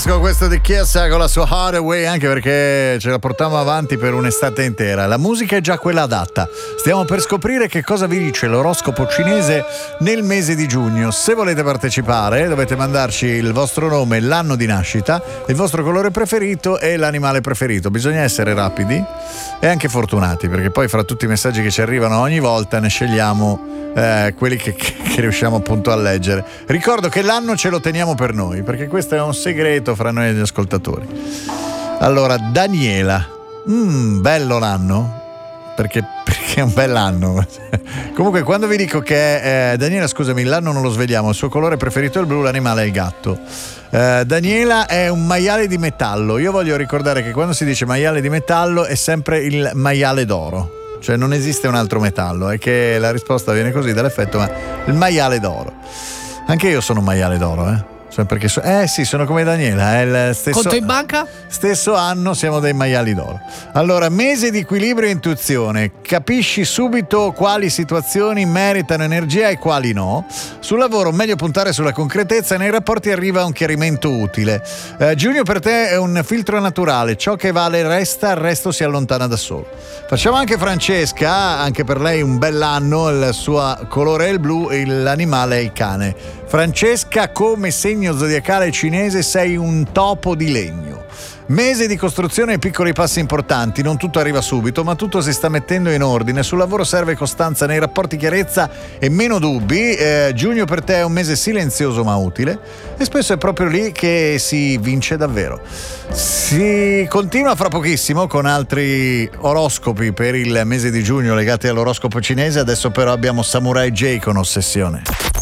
Questo di Chiesa con la sua Hardaway, anche perché ce la portiamo avanti per un'estate intera. La musica è già quella adatta. Stiamo per scoprire che cosa vi dice l'oroscopo cinese nel mese di giugno. Se volete partecipare dovete mandarci il vostro nome, l'anno di nascita, il vostro colore preferito e l'animale preferito. Bisogna essere rapidi e anche fortunati, perché poi fra tutti i messaggi che ci arrivano ogni volta ne scegliamo quelli che riusciamo appunto a leggere. Ricordo che l'anno ce lo teniamo per noi, perché questo è un segreto fra noi e gli ascoltatori. Allora, Daniela, bello l'anno, perché è un bell'anno. Comunque, quando vi dico che Daniela, scusami, l'anno non lo svegliamo, il suo colore preferito è il blu, l'animale è il gatto. Daniela è un maiale di metallo. Io voglio ricordare che quando si dice maiale di metallo è sempre il maiale d'oro, cioè non esiste un altro metallo, è che la risposta viene così dall'effetto, ma il maiale d'oro. Anche io sono un maiale d'oro, cioè perché sì, sono come Daniela, è il stesso conto in banca? Stesso anno, siamo dei maiali d'oro. Allora, mese di equilibrio e intuizione, capisci subito quali situazioni meritano energia e quali no. Sul lavoro meglio puntare sulla concretezza, nei rapporti arriva un chiarimento utile. Giugno per te è un filtro naturale, ciò che vale resta, il resto si allontana da solo. Facciamo anche Francesca, anche per lei un bell'anno, il suo colore è il blu e l'animale è il cane. Francesca, come segno zodiacale cinese sei un topo di legno. Mese di costruzione e piccoli passi importanti, non tutto arriva subito, ma tutto si sta mettendo in ordine. Sul lavoro serve costanza, nei rapporti chiarezza e meno dubbi. Giugno per te è un mese silenzioso ma utile e spesso è proprio lì che si vince davvero. Si continua fra pochissimo con altri oroscopi per il mese di giugno legati all'oroscopo cinese. Adesso però abbiamo Samurai J con Ossessione.